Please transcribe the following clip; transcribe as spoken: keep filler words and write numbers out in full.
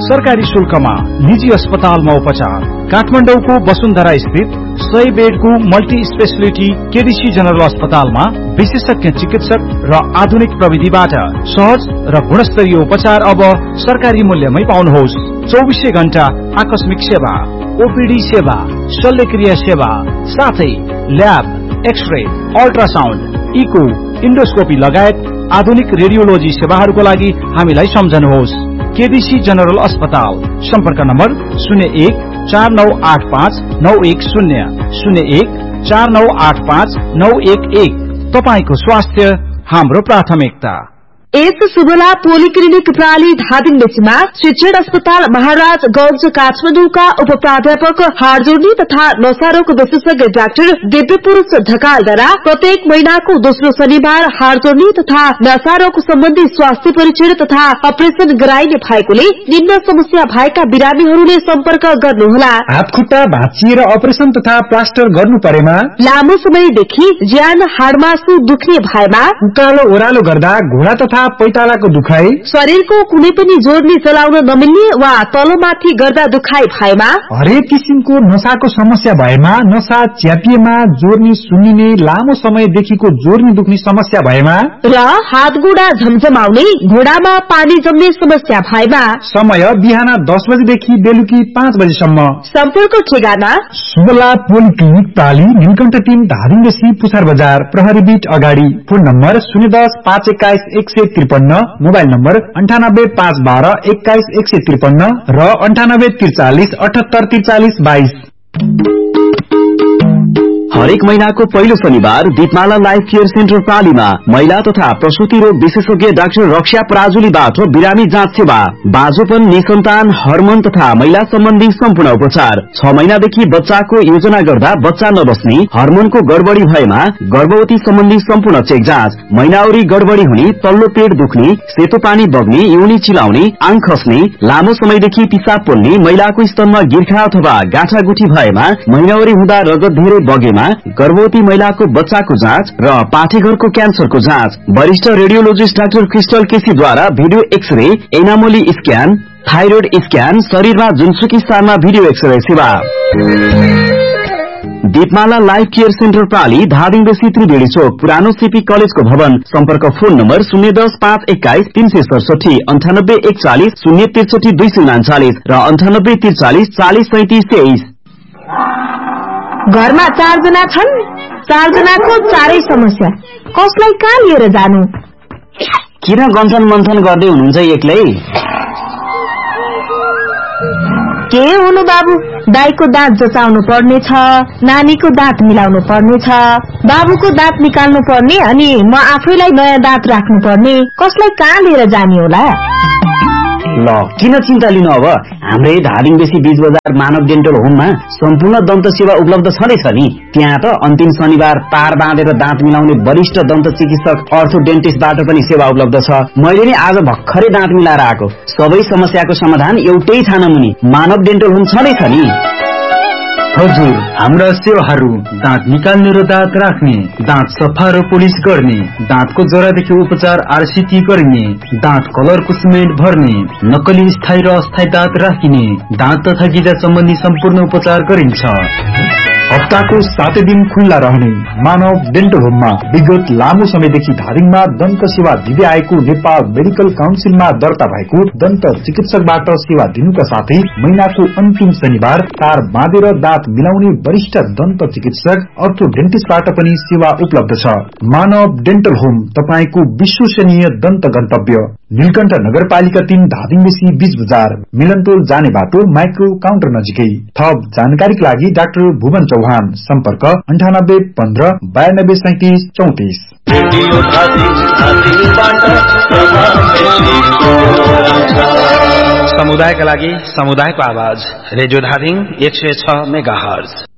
सरकारी शुल्कमा निजी अस्पतालमा उपचार। काठमाडौँको वसुन्धरा स्थित सय बेडको मल्टी स्पेशलिटी केडीसी जनरल अस्पतालमा विशेषज्ञ चिकित्सक र आधुनिक प्रविधिबाट सहज र गुणस्तरीय उपचार अब सरकारी मूल्यमै पाउनुहोस्। चौबीसै घण्टा आकस्मिक सेवा, ओपीडी सेवा, शल्यक्रिया सेवा, साथै lab, x-ray, ultrasound, eco, endoscopy लगायत आधुनिक रेडियोलोजी सेवाहरूको लागि हामीलाई सम्झनुहोस्। केडीसी जनरल अस्पताल। सम्पर्क नम्बर शून्य एक चार नौ आठ पाँच नौ एक शून्य शून्य एक चार नौ आठ पाँच नौ एक एक। तपाईको स्वास्थ्य हाम्रो प्राथमिकता। एस सुबला पोलिक्लिनिक प्राली धादिङ बेसीमा शिक्षण अस्पताल महाराज गंज काठमाडौँका उप प्राध्यापक हाडजोड्नी तथा नसारोग विशेषज्ञ डाक्टर दिव्य पुरूष ढकालद्वारा प्रत्येक महीनाको दोस्रो शनिबार हाडजोड्नी तथा नसारोग सम्बन्धी स्वास्थ्य परीक्षण तथा अपरेशन गराइने भएकोले निम्न समस्या भएका बिरामीहरूले सम्पर्क गर्नुहोला। हात खुट्टा भाँचिएर अपरेशन तथा प्लास्टर गर्नु परेमा, लामो समयदेखि ज्यान हाडमासु दुख्ने भएमा, उकालो ओह्रालो गर्दा घोडा तथा पैतालाको दुखाइ, शरीरको कुनै पनि जोड्नी चलाउन नमिल्ने वा तलमाथि गर्दा दुखाइ भएमा, हरेक किसिमको नसाको समस्या भएमा, नसा च्यापिएमा, जोर्नी सुन्निने, लामो समयदेखिको जोर्नी दुख्ने समस्या भएमा र हातगोडा झमझमाउने, घोडामा पानी जम्ने समस्या भएमा समय बिहान दस बजेदेखि बेलुकी पाँच बजेसम्म। सम्पर्क ठेगाना सुबला पोलिक्लिनिक प्राली, नीलकण्ठ तीन, धादिङ बेसी, पुछार बजार, प्रहरी बीट अगाडि। फोन नम्बर शून्य दस पाँच एक्काइस एक सय त्रिपन्न, मोबाइल नम्बर अन्ठानब्बे पाँच बाह्र एक्काइस एक सय त्रिपन्न र अन्ठानब्बे त्रिचालिस अठहत्तर त्रिचालिस बाइस। हरेक महीनाको पहिलो शनिबार दीपमाला लाइफ केयर सेन्टर प्रालीमा महिला तथा प्रसूति रोग विशेषज्ञ डाक्टर रक्षा पराजुलीबाट बिरामी जाँच सेवा, बाँझोपन, निसन्तान, हर्मोन तथा महिला सम्बन्धी सम्पूर्ण उपचार। छ महिनादेखि बच्चाको योजना गर्दा बच्चा नबस्ने, हर्मोनको गडबडी भएमा गर्भवती सम्बन्धी सम्पूर्ण चेक जाँच, महिनावरी गडबडी हुने, तल्लो पेट दुख्ने, सेतो पानी बग्ने, योनी चिलाउने, आङ खस्ने, लामो समयदेखि पिसाब पोल्ने, महिलाको स्तनमा गिर्खा अथवा गाँठागुठी भएमा, महिनावरी हुँदा रगत धेरै बगेमा, गर्भवती महिलाको बच्चाको जाँच र पाठेघरको क्यान्सरको जाँच। वरिष्ठ radiologist doctor crystal केसीद्वारा video x-ray, एनामोली scan, thyroid scan, शरीरमा जुनसुकी स्थानमा भिडियो एक्सरे सेवा। दीपमाला लाइफ केयर सेन्टर प्राली, धादिङ बेसी, त्रिवेणी चोक, पुरानो सीपी कलेजको भवन। सम्पर्क फोन नम्बर शून्य दस पाँच एक्काइस तीन सय सडसठी, अन्ठानब्बे एकचालिस शून्य त्रिसठी दुई सय उनाचालिस र अन्ठानब्बे त्रिचालिस चालिस सैतिस तेइस। घरमा चारजना छन्, चारजनाको चारै समस्या, कसलाई कहाँ लिएर जानु? किन गन्थन मन्थन गर्दै हुनुहुन्छ एक्लै? के हुनु बाबु, दाईको दाँत जचाउनु पर्ने छ, नानीको दाँत मिलाउनु पर्ने छ, बाबुको दाँत निकाल्नु पर्ने, अनि म आफैलाई नयाँ दाँत राख्नु पर्ने, कसलाई कहाँ लिएर जाने होला? ल किन चिन्ता लिनु, अब हाम्रै धादिङ बेसी बीच बजार मानव डेन्टल होममा सम्पूर्ण दन्त सेवा उपलब्ध छँदैछ नि। त्यहाँ त अन्तिम शनिबार तार बाँधेर दाँत मिलाउने वरिष्ठ दन्त चिकित्सक अर्थो डेन्टिस्टबाट पनि सेवा उपलब्ध छ। मैले नि आज भर्खरै दाँत मिलाएर आएको। सबै समस्याको समाधान एउटै छाना मुनि मानव डेन्टल होम छँदैछ नि। हजुर, हाम्रा सेवाहरू दाँत निकाल्ने र दाँत राख्ने, दाँत सफा र पोलिस गर्ने, दाँतको जरादेखि उपचार आरसीटी गर्ने, दाँत कलरको सिमेन्ट भर्ने, नक्कली स्थायी र अस्थायी दाँत राखिने, दाँत तथा गिजा सम्बन्धी सम्पूर्ण उपचार गरिन्छ। हप्ताको सातै दिन खुल्ला रहने मानव डेन्टल होममा विगत लामो समयदेखि धादिङमा दन्त सेवा दिँदै आएको नेपाल मेडिकल काउन्सिलमा दर्ता भएको दन्त चिकित्सकबाट सेवा दिनुका साथै महिनाको अन्तिम शनिबार तार बाँधेर दाँत मिलाउने वरिष्ठ दन्त चिकित्सक अर्थो डेन्टिस्टबाट पनि सेवा उपलब्ध छ। मानव डेन्टल होम तपाईको विश्वसनीय दन्त गन्तव्य, नीलकण्ठ नगरपालिका तीन, धादिङ बेसी, बीच बजार, मिलनटोल जाने बाटो, माइक्रो काउन्टर नजिकै। थप जानकारीका लागि डाक्टर भुवन चौहान, सम्पर्क अन्ठानब्बे पन्ध्र बयानब्बे सैतिस चौतिस। समुदायका लागि समुदायको आवाज, रेडियो धादिङ एक सय छ मेगा हर्ज।